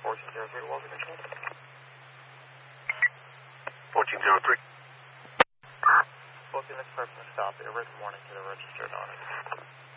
1403 to Wells Control. 1403. Booking this person to stop. A written warning to the registered owner.